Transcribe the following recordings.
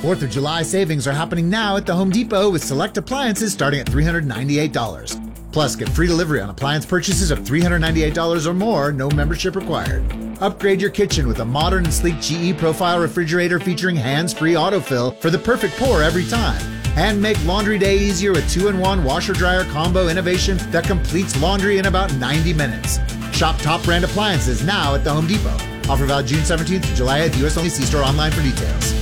4th of July savings are happening now at the Home Depot with select appliances starting at $398. Plus, get free delivery on appliance purchases of $398 or more, no membership required. Upgrade your kitchen with a modern and sleek GE Profile refrigerator featuring hands-free autofill for the perfect pour every time. And make laundry day easier with 2-in-1 washer-dryer combo innovation that completes laundry in about 90 minutes. Shop top brand appliances now at the Home Depot. Offer valid June 17th to July 8th. U.S. only. See store online for details.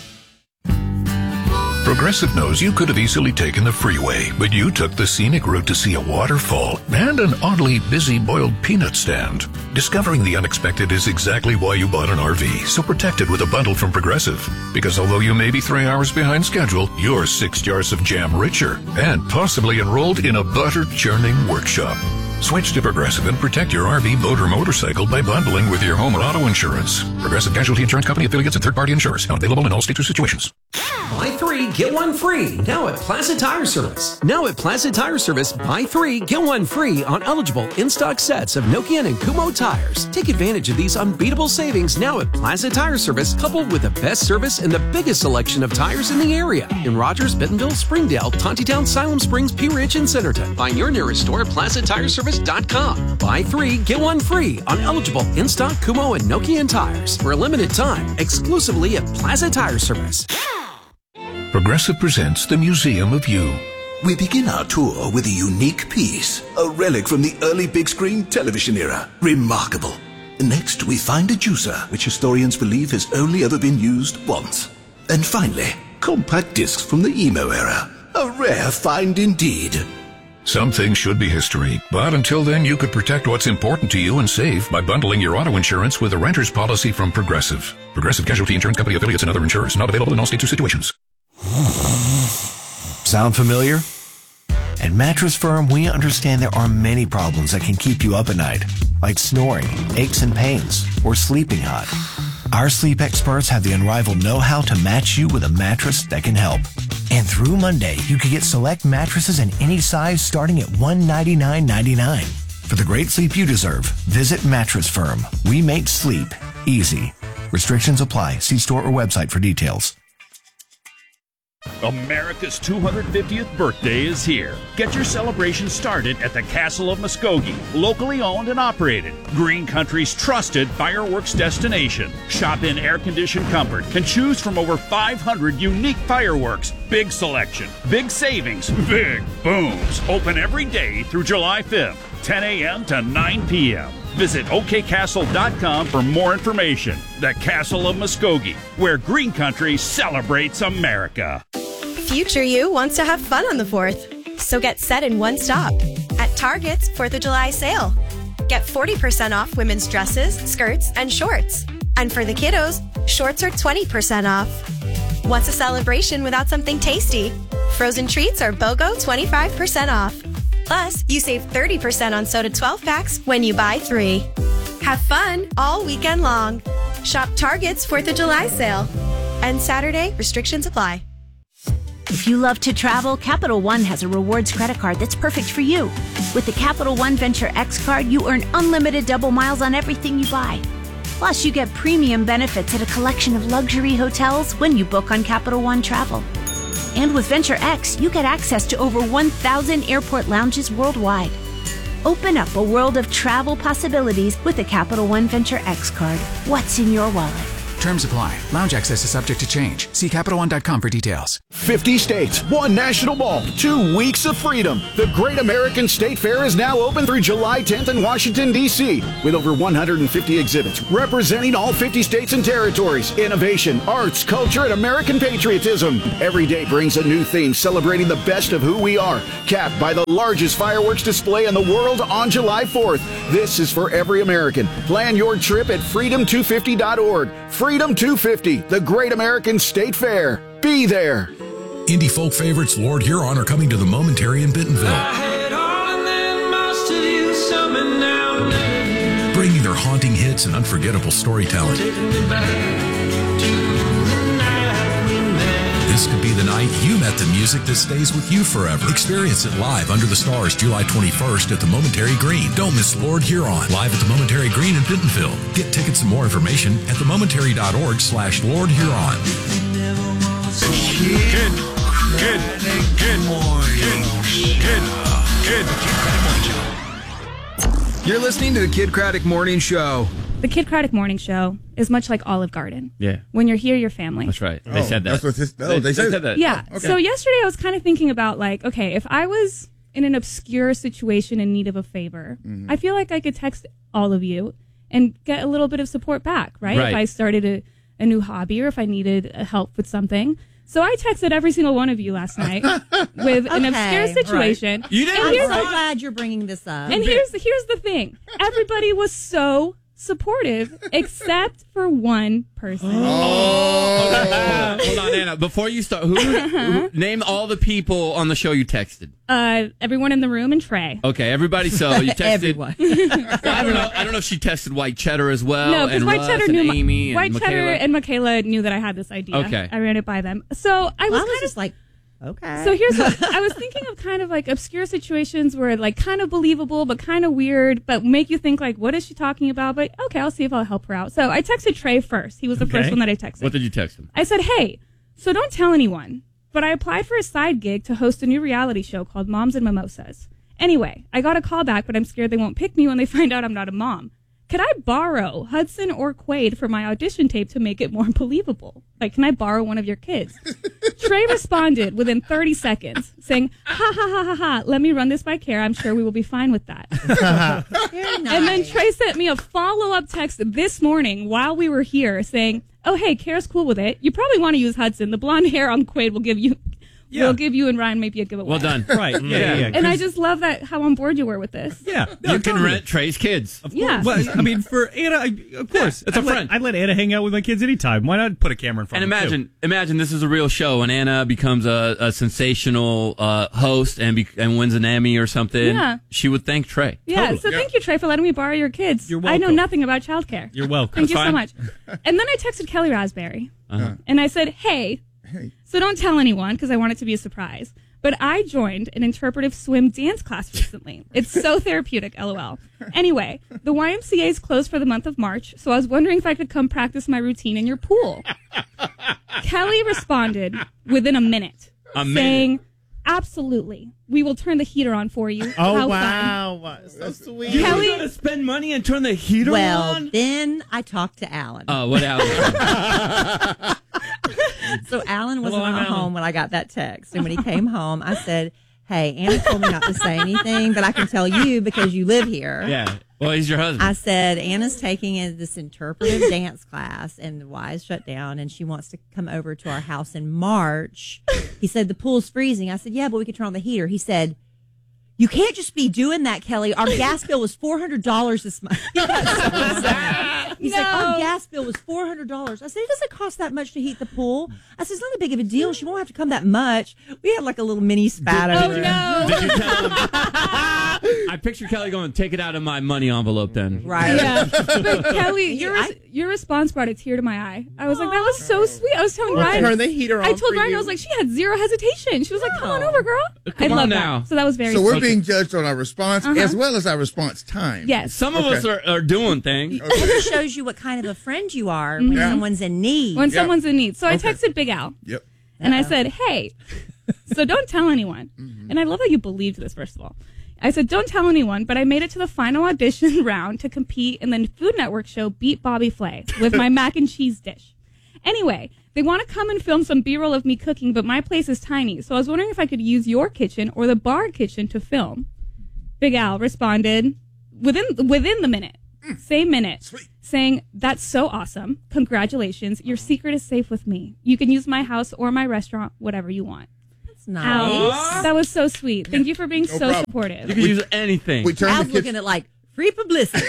Progressive knows you could have easily taken the freeway, but you took the scenic route to see a waterfall and an oddly busy boiled peanut stand. Discovering the unexpected is exactly why you bought an RV, so protect it with a bundle from Progressive. Because although you may be 3 hours behind schedule, you're 6 jars of jam richer and possibly enrolled in a butter churning workshop. Switch to Progressive and protect your RV, boat, or motorcycle by bundling with your home or auto insurance. Progressive Casualty Insurance Company, affiliates, and third-party insurers. Not available in all states or situations. Buy 3, get 1 free. Now at Plaza Tire Service. Buy 3, get 1 free on eligible in-stock sets of Nokian and Kumho tires. Take advantage of these unbeatable savings now at Plaza Tire Service, coupled with the best service and the biggest selection of tires in the area. In Rogers, Bentonville, Springdale, Tontitown, Siloam Springs, Pea Ridge, and Centerton. Find your nearest store at PlazaTireService.com. Buy 3, get 1 free on eligible in-stock Kumho and Nokian tires for a limited time, exclusively at Plaza Tire Service. Progressive presents the Museum of You. We begin our tour with a unique piece, a relic from the early big screen television era. Remarkable. Next, we find a juicer, which historians believe has only ever been used once. And finally, compact discs from the emo era. A rare find indeed. Some things should be history, but until then you could protect what's important to you and save by bundling your auto insurance with a renter's policy from Progressive. Progressive Casualty Insurance Company, affiliates, and other insurers. Not available in all states or situations. Sound familiar? At Mattress Firm, we understand there are many problems that can keep you up at night, like snoring, aches and pains, or sleeping hot. Our sleep experts have the unrivaled know-how to match you with a mattress that can help. And through Monday, you can get select mattresses in any size starting at $199.99. For the great sleep you deserve, visit Mattress Firm. We make sleep easy. Restrictions apply. See store or website for details. America's 250th birthday is here. Get your celebration started at the Castle of Muskogee, locally owned and operated. Green Country's trusted fireworks destination. Shop in air-conditioned comfort and choose from over 500 unique fireworks. Big selection, big savings, big booms. Open every day through July 5th, 10 a.m. to 9 p.m. Visit okcastle.com for more information. The Castle of Muskogee, where Green Country celebrates America. Future you wants to have fun on the 4th, so get set in one stop at Target's 4th of July sale. Get 40% off women's dresses, skirts, and shorts. And for the kiddos, shorts are 20% off. What's a celebration without something tasty? Frozen treats are BOGO 25% off. Plus, you save 30% on soda 12-packs when you buy 3. Have fun all weekend long. Shop Target's 4th of July sale. And Saturday, restrictions apply. If you love to travel, Capital One has a rewards credit card that's perfect for you. With the Capital One Venture X card, you earn unlimited double miles on everything you buy. Plus, you get premium benefits at a collection of luxury hotels when you book on Capital One Travel. And with Venture X, you get access to over 1,000 airport lounges worldwide. Open up a world of travel possibilities with the Capital One Venture X card. What's in your wallet? Terms apply. Lounge access is subject to change. See CapitalOne.com for details. 50 states, one national ball, 2 weeks of freedom. The Great American State Fair is now open through July 10th in Washington, D.C. with over 150 exhibits representing all 50 states and territories. Innovation, arts, culture, and American patriotism. Every day brings a new theme celebrating the best of who we are, capped by the largest fireworks display in the world on July 4th. This is for every American. Plan your trip at freedom250.org. Freedom 250, the Great American State Fair. Be there. Indie folk favorites Lord Huron are coming to the Momentary in Bentonville. Bringing their haunting hits and unforgettable storytelling. This could be the night you met the music that stays with you forever. Experience it live under the stars July 21st at the Momentary Green. Don't miss Lord Huron live at the Momentary Green in Bentonville. Get tickets and more information at themomentary.org/Lord Huron. You're listening to the Kid Craddock Morning Show. The Kid Craddock Morning Show is much like Olive Garden. Yeah. When you're here, you're family. That's right. They said that. They said that. Yeah. Okay. So yesterday I was kind of thinking about okay, if I was in an obscure situation in need of a favor, I feel like I could text all of you and get a little bit of support back, right? If I started a new hobby or if I needed help with something. So I texted every single one of you last night with an obscure situation. Right. You didn't. I'm so glad you're bringing this up. And here's the thing. Everybody was so supportive except for one person. Hold on, Anna. Before you start, who name all the people on the show you texted? Everyone in the room and Trey. Okay, everybody. So you texted everyone. I don't know if she texted White Cheddar as well. No, because White Cheddar knew Amy and White Michaela. Cheddar and Michaela knew that I had this idea. Okay, I ran it by them. So I was just like, okay. So here's what I was thinking of: kind of like obscure situations where kind of believable but kind of weird, but make you think what is she talking about? But okay, I'll see if I'll help her out. So I texted Trey first. He was the first one that I texted. What did you text him? I said, hey, so don't tell anyone, but I applied for a side gig to host a new reality show called Moms and Mimosas. Anyway, I got a call back, but I'm scared they won't pick me when they find out I'm not a mom. Could I borrow Hudson or Quaid for my audition tape to make it more believable? Can I borrow one of your kids? Trey responded within 30 seconds saying, ha, ha, ha, ha, ha, let me run this by Kara. I'm sure we will be fine with that. Very nice. And then Trey sent me a follow-up text this morning while we were here saying, oh, hey, Kara's cool with it. You probably want to use Hudson. The blonde hair on Quaid will give you... We'll give you and Ryan maybe a giveaway. Well done. Right. Yeah. And I just love how on board you were with this. Yeah. You can rent Trey's kids. Of course. Yeah. Well, I mean, for Anna, of course. It's a friend. I let Anna hang out with my kids anytime. Why not put a camera in front And of them? imagine this is a real show and Anna becomes a sensational host and wins an Emmy or something. Yeah. She would thank Trey. Yeah, Totally. so thank you, Trey, for letting me borrow your kids. You're I know welcome. nothing about childcare. You're welcome. Thank you That's so fine. much. And then I texted Kelly Raspberry. Uh-huh. And I said, hey, so don't tell anyone because I want it to be a surprise. But I joined an interpretive swim dance class recently. It's so therapeutic, LOL. Anyway, the YMCA is closed for the month of March, so I was wondering if I could come practice my routine in your pool. Kelly responded within a minute, saying, absolutely. We will turn the heater on for you. Oh, How wow. fun. So sweet. Kelly, You're going to spend money and turn the heater on? Well, then I talked to Alan. Oh, what Alan? So Alan wasn't Hello, I'm Alan. home when I got that text. And when he came home, I said, hey, Anna told me not to say anything, but I can tell you because you live here. Yeah. Well, he's your husband. I said, Anna's taking this interpretive dance class, and the Y is shut down, and she wants to come over to our house in March. He said, the pool's freezing. I said, yeah, but we could turn on the heater. He said, you can't just be doing that, Kelly. Our gas bill was $400 this month. He's like, our gas bill was $400. I said, it doesn't cost that much to heat the pool. I said, it's not a big of a deal. She won't have to come that much. We had like a little mini spat over there. no. Did you tell him? I picture Kelly going, take it out of my money envelope then. Right. Yeah. But Kelly, your response brought a tear to my eye. I was like, that was so sweet. I was telling Ryan. Turn the heater on I told for Ryan, you. I was like, she had zero hesitation. She was like, come on over, girl. I on love now. that. So that was very So we're sweet. being judged on our response as well as our response time. Yes. Some of us are doing things. It just shows you what kind of a friend you are when someone's in need. When someone's in need. So I texted Big Al. Yep. And I said, hey, so don't tell anyone. And I love that you believed this, first of all. I said, don't tell anyone, but I made it to the final audition round to compete in the Food Network show Beat Bobby Flay with my mac and cheese dish. Anyway, they want to come and film some B-roll of me cooking, but my place is tiny. So I was wondering if I could use your kitchen or the bar kitchen to film. Big Al responded within the minute, same minute, saying, that's so awesome. Congratulations. Your secret is safe with me. You can use my house or my restaurant, whatever you want. That's nice. Al, that was so sweet. Thank you for being so problem. supportive. You can use anything. We turned Al's the looking kitchen. at like free publicity.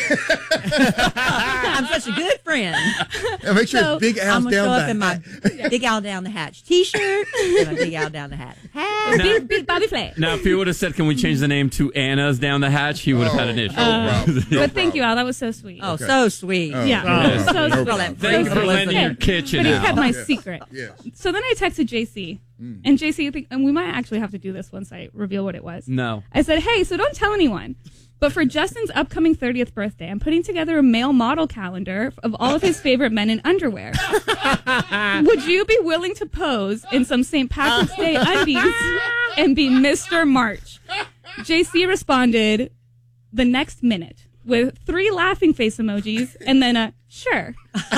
I'm such a good friend. And make sure So, it's Big I'm Al's gonna show down up in my Big Al Down the Hatch T-shirt and my Big Al Down the Hatch hat. Big Bobby Flay. Now, if he would have said, can we change the name to Anna's Down the Hatch, he would have had an issue. But thank you, Al. That was so sweet. Oh, so sweet. Yeah. So no sweet. problem. Thank you for lending your kitchen But he out. kept my secret. Yes. So then I texted JC. And JC, and we might actually have to do this once I reveal what it was. No. I said, hey, so don't tell anyone. But for Justin's upcoming 30th birthday, I'm putting together a male model calendar of all of his favorite men in underwear. Would you be willing to pose in some St. Patrick's Day undies and be Mr. March? JC responded the next minute with 3 laughing face emojis and then a sure.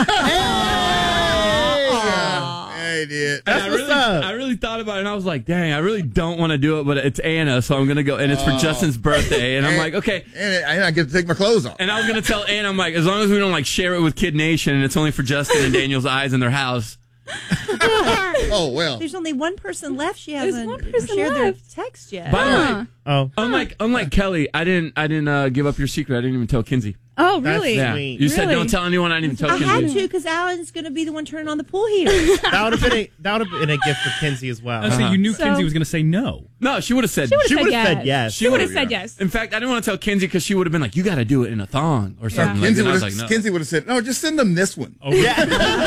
Hey, dude. And I really thought about it, and I was like, dang, I really don't want to do it, but it's Anna, so I'm going to go. And it's for Justin's birthday. And I'm like, okay. And I get to take my clothes off. And I was going to tell Anna, I'm like, as long as we don't like share it with Kid Nation, and it's only for Justin and Daniel's eyes in their house. Oh, well. There's only one person left. She hasn't person shared their left. text yet. By the way, unlike Kelly, I didn't give up your secret. I didn't even tell Kinsey. Oh, really? Yeah. You said don't tell anyone. I didn't even tell I Kinsey. had to because Alan's going to be the one turning on the pool heater. That would have been a gift for Kinsey as well. So you knew Kinsey was going to say no. No, she would have said. She would have said yes. She would have said yes. In fact, I didn't want to tell Kinsey because she would have been like, "You got to do it in a thong or something." Kinsey like that. I was like, no. Kinsey would have said, "No, just send them this one." Oh yeah.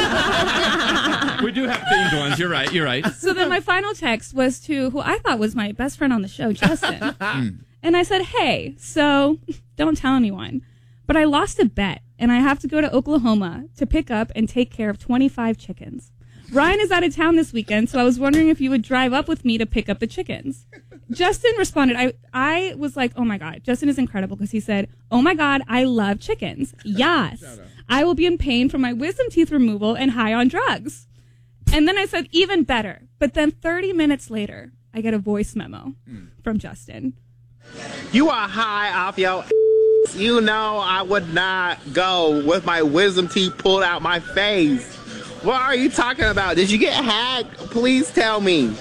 We do have themed ones. You're right. So then my final text was to who I thought was my best friend on the show, Justin. And I said, hey, so don't tell anyone, but I lost a bet and I have to go to Oklahoma to pick up and take care of 25 chickens. Ryan is out of town this weekend, so I was wondering if you would drive up with me to pick up the chickens. Justin responded, I was like, oh my God, Justin is incredible because he said, oh my God, I love chickens. Yes, I will be in pain from my wisdom teeth removal and high on drugs. And then I said, even better. But then 30 minutes later, I get a voice memo from Justin. You are high off your ass. You know I would not go with my wisdom teeth pulled out my face. What are you talking about? Did you get hacked? Please tell me.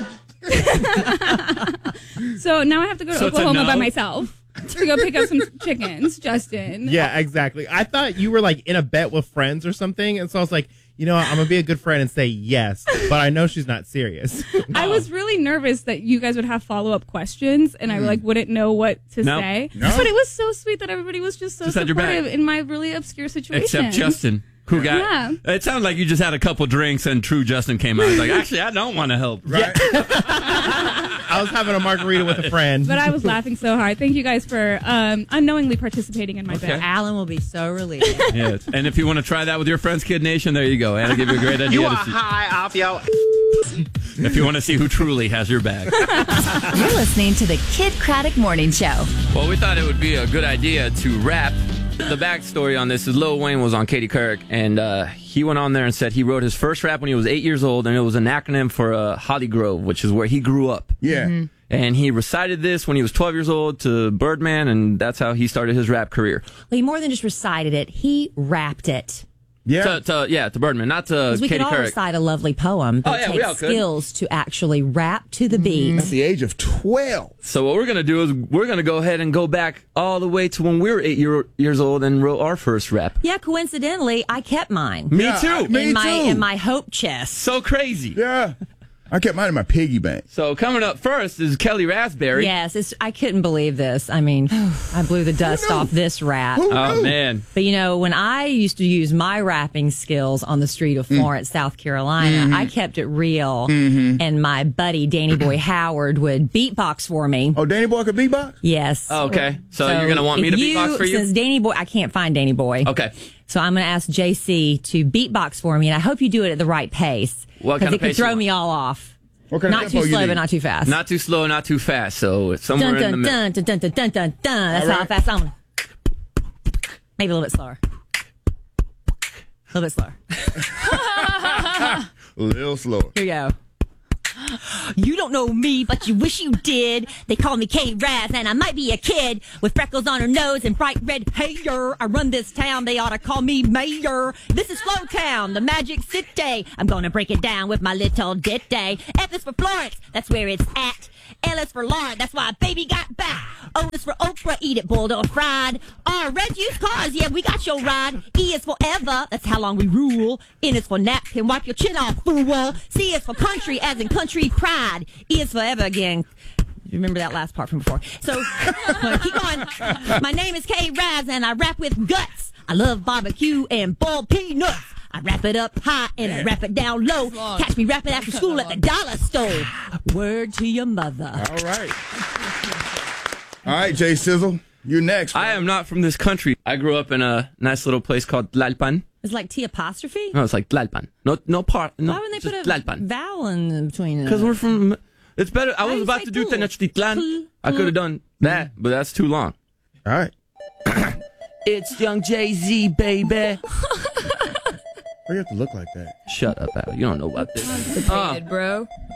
So now I have to go to Oklahoma by myself to go pick up some chickens, Justin. Yeah, exactly. I thought you were like in a bet with friends or something, and so I was like, you know what, I'm going to be a good friend and say yes, but I know she's not serious. I was really nervous that you guys would have follow-up questions and I wouldn't know what to say. No. But it was so sweet that everybody was just so supportive in my really obscure situation. Except Justin, who got... Yeah. It sounded like you just had a couple drinks and true Justin came out. I was like, actually, I don't want to help. Right. I was having a margarita with a friend. But I was laughing so hard. Thank you guys for unknowingly participating in my bet. Alan will be so relieved. Yes. And if you want to try that with your friends, Kid Nation, there you go. That'll give you a great idea. You are high off your if you want to see who truly has your bag. You're listening to the Kid Craddock Morning Show. Well, we thought it would be a good idea to rap. The backstory on this is Lil Wayne was on Katie Couric, and he went on there and said he wrote his first rap when he was 8 years old, and it was an acronym for Holly Grove, which is where he grew up. Yeah. Mm-hmm. And he recited this when he was 12 years old to Birdman, and that's how he started his rap career. Well, he more than just recited it, he rapped it. Yeah. To Birdman, not to Because we Katie could all Couric. recite a lovely poem, but it takes skills to actually rap to the beat. At the age of 12. So what we're going to do is we're going to go ahead and go back all the way to when we were 8 years old and wrote our first rap. Yeah, coincidentally, I kept mine. Me too. In my hope chest. So crazy. Yeah. I kept mine in my piggy bank. So coming up first is Kelly Raspberry. Yes, I couldn't believe this. I mean, I blew the dust off this rap. Oh, man. But, you know, when I used to use my rapping skills on the street of Florence, South Carolina, I kept it real. And my buddy, Danny Boy Howard, would beatbox for me. Oh, Danny Boy could beatbox? Yes. Oh, okay. So you're going to want me to beatbox for you? Since Danny Boy, I can't find Danny Boy. Okay. So I'm going to ask JC to beatbox for me, and I hope you do it at the right pace. What kind of Because it pace could throw you me all off. What kind Not of too tempo you slow, need? but not too fast. Not too slow, not too fast. So it's somewhere in the middle. Dun, dun, dun, dun, dun, dun, dun. That's how fast I'm. Maybe a little bit slower. A little bit slower. A little slower. Here we go. You don't know me, but you wish you did. They call me K-Raz, and I might be a kid with freckles on her nose and bright red hair. I run this town, they ought to call me mayor. This is Flowtown, the magic city. I'm gonna break it down with my little ditty. F is for Florence, that's where it's at. L is for Lauren, that's why baby got back. O is for Oprah, eat it boiled or fried. R, red used cars, yeah, we got your ride. E is for ever, that's how long we rule. N is for napkin, wipe your chin off, fool. C is for country, as in country pride. E is forever again. Remember that last part from before. So, keep going. My name is K-Raz, and I rap with guts. I love barbecue and boiled peanuts. I wrap it up high and I wrap it down low. Catch me rapping after school at the dollar store. Word to your mother. All right. All right, Jay Sizzle. You're next. I am not from this country. I grew up in a nice little place called Tlalpan. It's like T apostrophe? No, it's like Tlalpan. No part. No, Why wouldn't they put a Tlalpan? vowel in between? Because we're from. It's better. I was about to do Tenochtitlan. I could have done that, but that's too long. All right. It's Young Jay-Z, baby. Why you have to look like that? Shut up, Al. You don't know about this. Constipated, bro.